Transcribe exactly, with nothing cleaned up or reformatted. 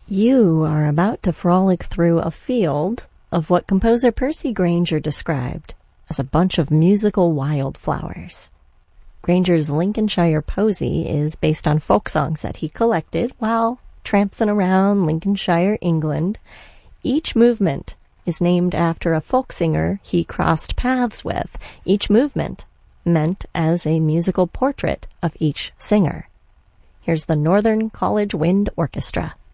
You are about to frolic through a field of what composer Percy Grainger described as a bunch of musical wildflowers. Grainger's Lincolnshire Posy is based on folk songs that he collected while tramping around Lincolnshire, England. Each movement is named after a folk singer he crossed paths with, each movement meant as a musical portrait of each singer. Here's the Northern College Wind Orchestra.